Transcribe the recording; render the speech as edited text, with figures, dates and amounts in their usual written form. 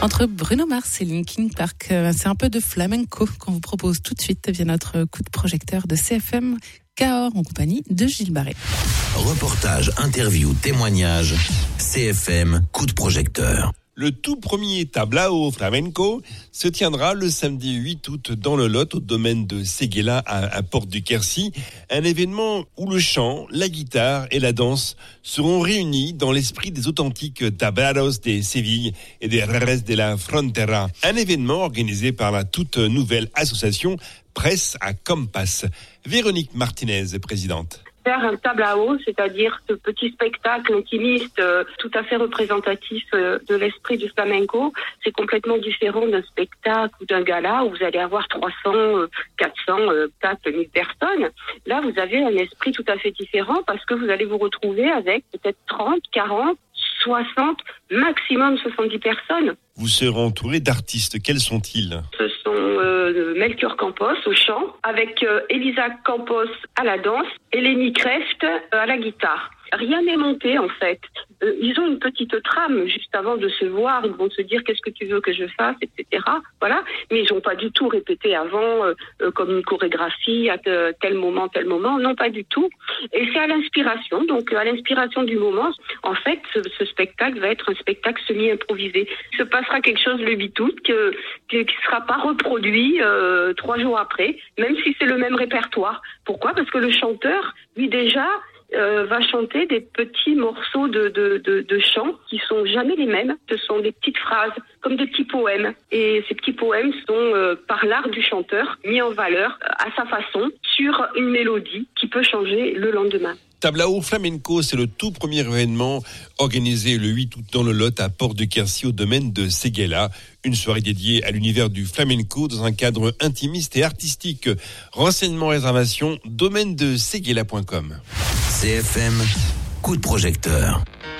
Entre Bruno Mars et Linkin Park, c'est un peu de flamenco qu'on vous propose tout de suite via notre coup de projecteur de CFM Cahors en compagnie de Gilles Barré. Reportage, interview, témoignage, CFM coup de projecteur. Le tout premier tablao flamenco se tiendra le samedi 8 août dans le Lot, au domaine de Séguéla à Porte du Quercy. Un événement où le chant, la guitare et la danse seront réunis dans l'esprit des authentiques tablaos de Séville et des Reres de la Frontera. Un événement organisé par la toute nouvelle association Presse à Compass. Véronique Martinez, présidente. Faire un tablao, c'est-à-dire ce petit spectacle intimiste tout à fait représentatif de l'esprit du flamenco, c'est complètement différent d'un spectacle ou d'un gala où vous allez avoir 300, 400, 4000 personnes. Là, vous avez un esprit tout à fait différent parce que vous allez vous retrouver avec peut-être 30, 40, 60, maximum 70 personnes. Vous serez entouré d'artistes. Quels sont-ils ? Ce sont Melchior Campos au chant, avec Elisa Campos à la danse et Lenny Kreft à la guitare. Rien n'est monté en fait. Ils ont une petite trame juste avant de se voir. Ils vont se dire qu'est-ce que tu veux que je fasse, etc. Voilà. Mais ils n'ont pas du tout répété avant comme une chorégraphie à tel moment. Non, pas du tout. Et c'est à l'inspiration. Donc à l'inspiration du moment, en fait, ce spectacle va être un spectacle semi-improvisé. Il se passera quelque chose le 8 août qui ne sera pas reproduit 3 jours après, même si c'est le même répertoire. Pourquoi ? Parce que le chanteur, lui déjà, va chanter des petits morceaux de chant qui sont jamais les mêmes. Ce sont des petites phrases, comme des petits poèmes. Et ces petits poèmes sont, par l'art du chanteur, mis en valeur à sa façon sur une mélodie qui peut changer le lendemain. Tablao Flamenco, c'est le tout premier événement organisé le 8 août dans le Lot à Porte du Quercy au domaine de Séguéla. Une soirée dédiée à l'univers du flamenco dans un cadre intimiste et artistique. Renseignements, réservations, domaine de Séguéla.com. CFM coup de projecteur.